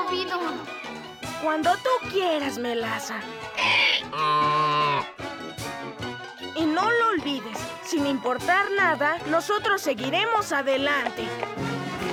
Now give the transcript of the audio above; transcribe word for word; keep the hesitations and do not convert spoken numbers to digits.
movido. Cuando tú quieras, Melaza. Y no lo olvides, sin importar nada, nosotros seguiremos adelante.